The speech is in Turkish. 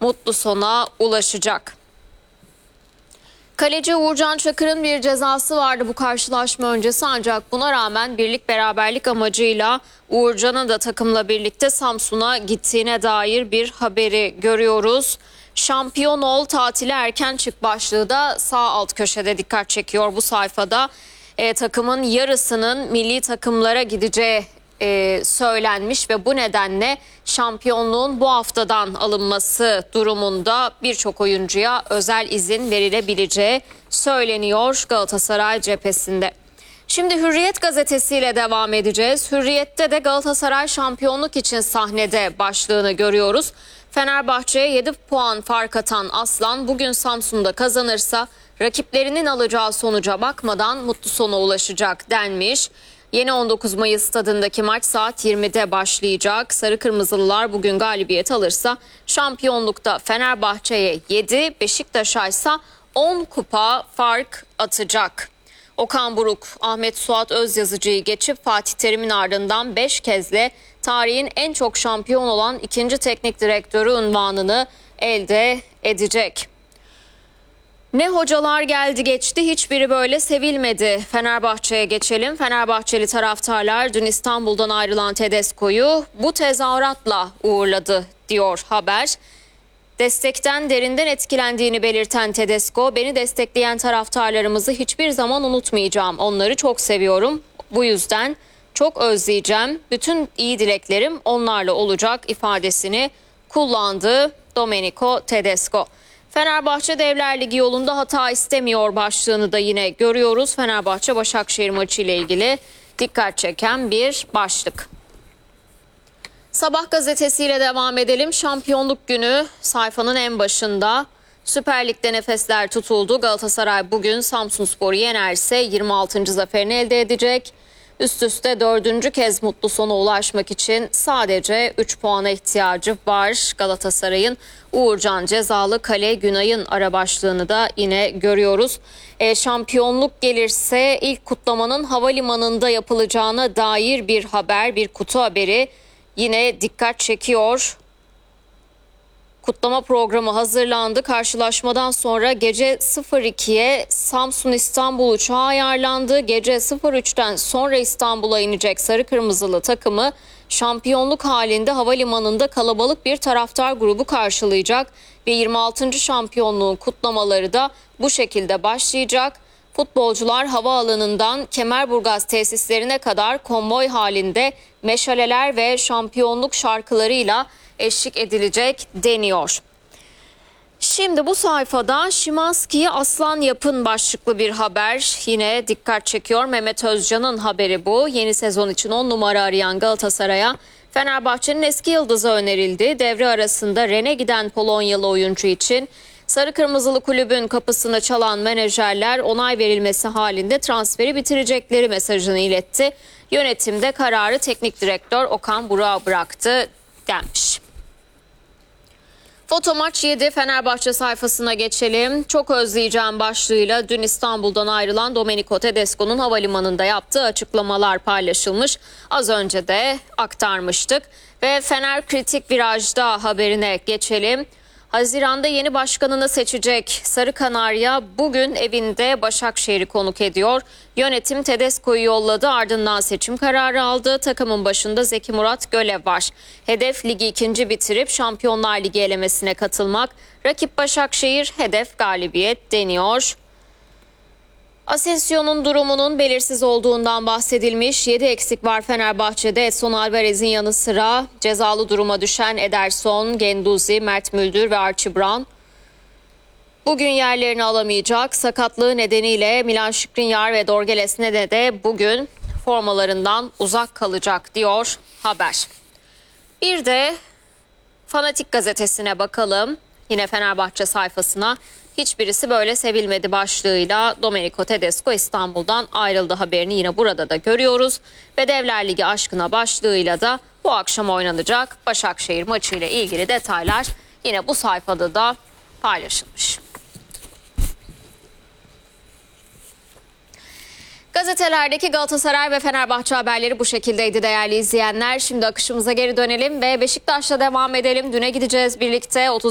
mutlu sona ulaşacak. Kaleci Uğurcan Çakır'ın bir cezası vardı bu karşılaşma öncesi, ancak buna rağmen birlik beraberlik amacıyla Uğurcan'ın da takımla birlikte Samsun'a gittiğine dair bir haberi görüyoruz. Şampiyon ol, tatile erken çık başlığı da sağ alt köşede dikkat çekiyor bu sayfada. Takımın yarısının milli takımlara gideceği söylenmiş ve bu nedenle şampiyonluğun bu haftadan alınması durumunda birçok oyuncuya özel izin verilebileceği söyleniyor Galatasaray cephesinde. Şimdi Hürriyet gazetesiyle devam edeceğiz. Hürriyet'te de Galatasaray şampiyonluk için sahnede başlığını görüyoruz. Fenerbahçe'ye 7 puan fark atan Aslan bugün Samsun'da kazanırsa rakiplerinin alacağı sonuca bakmadan mutlu sona ulaşacak denmiş. Yeni 19 Mayıs stadındaki maç saat 20'de başlayacak. Sarı Kırmızılılar bugün galibiyet alırsa şampiyonlukta Fenerbahçe'ye 7, Beşiktaş'a ise 10 kupa fark atacak. Okan Buruk, Ahmet Suat Özyazıcı'yı geçip Fatih Terim'in ardından 5 kezle tarihin en çok şampiyon olan ikinci teknik direktörü unvanını elde edecek. Ne hocalar geldi geçti, hiçbiri böyle sevilmedi. Fenerbahçe'ye geçelim. Fenerbahçeli taraftarlar dün İstanbul'dan ayrılan Tedesco'yu bu tezahüratla uğurladı diyor haber. Destekten derinden etkilendiğini belirten Tedesco, beni destekleyen taraftarlarımızı hiçbir zaman unutmayacağım. Onları çok seviyorum. Bu yüzden çok özleyeceğim. Bütün iyi dileklerim onlarla olacak ifadesini kullandı Domenico Tedesco. Fenerbahçe Devler Ligi yolunda hata istemiyor başlığını da yine görüyoruz. Fenerbahçe Başakşehir maçı ile ilgili dikkat çeken bir başlık. Sabah gazetesiyle devam edelim. Şampiyonluk günü sayfanın en başında. Süper Lig'de nefesler tutuldu. Galatasaray bugün Samsunspor'u yenerse 26. zaferini elde edecek. Üst üste 4. kez mutlu sona ulaşmak için sadece 3 puana ihtiyacı var Galatasaray'ın. Uğurcan cezalı, Kale Günay'ın ara başlığını da yine görüyoruz. Şampiyonluk gelirse ilk kutlamanın havalimanında yapılacağına dair bir haber, bir kutu haberi yine dikkat çekiyor. Kutlama programı hazırlandı. Karşılaşmadan sonra gece 02'ye Samsun-İstanbul uçağı ayarlandı. Gece 03'ten sonra İstanbul'a inecek Sarı Kırmızılı takımı şampiyonluk halinde havalimanında kalabalık bir taraftar grubu karşılayacak ve 26. şampiyonluğun kutlamaları da bu şekilde başlayacak. Futbolcular havaalanından Kemerburgaz tesislerine kadar konvoy halinde meşaleler ve şampiyonluk şarkılarıyla eşlik edilecek deniyor. Şimdi bu sayfada Szymański'yi aslan yapın başlıklı bir haber yine dikkat çekiyor. Mehmet Özcan'ın haberi bu. Yeni sezon için 10 numara arayan Galatasaray'a Fenerbahçe'nin eski yıldızı önerildi. Devre arasında Rennes'e giden Polonyalı oyuncu için Sarı Kırmızılı kulübün kapısını çalan menajerler onay verilmesi halinde transferi bitirecekleri mesajını iletti. Yönetimde kararı teknik direktör Okan Buruk'a bıraktı denmiş. Fotomaç 7 Fenerbahçe sayfasına geçelim. Çok özleyeceğim başlığıyla dün İstanbul'dan ayrılan Domenico Tedesco'nun havalimanında yaptığı açıklamalar paylaşılmış. Az önce de aktarmıştık ve Fener kritik virajda haberine geçelim. Haziran'da yeni başkanını seçecek Sarı Kanarya bugün evinde Başakşehir'i konuk ediyor. Yönetim Tedesco'yu yolladı, ardından seçim kararı aldı. Takımın başında Zeki Murat Gölev var. Hedef ligi ikinci bitirip Şampiyonlar Ligi elemesine katılmak. Rakip Başakşehir, hedef galibiyet deniyor. Asensio'nun durumunun belirsiz olduğundan bahsedilmiş. 7 eksik var Fenerbahçe'de. Edson Alvarez'in yanı sıra cezalı duruma düşen Ederson, Guendouzi, Mert Müldür ve Archie Brown bugün yerlerini alamayacak. Sakatlığı nedeniyle Milan Skriniar ve Dorgeles Nede de bugün formalarından uzak kalacak diyor haber. Bir de Fanatik gazetesine bakalım. Yine Fenerbahçe sayfasına. Hiçbirisi böyle sevilmedi başlığıyla Domenico Tedesco İstanbul'dan ayrıldı haberini yine burada da görüyoruz. Ve Devler Ligi aşkına başlığıyla da bu akşam oynanacak Başakşehir maçıyla ilgili detaylar yine bu sayfada da paylaşılmış. Gazetelerdeki Galatasaray ve Fenerbahçe haberleri bu şekildeydi değerli izleyenler. Şimdi akışımıza geri dönelim ve Beşiktaş'la devam edelim. Düne gideceğiz birlikte.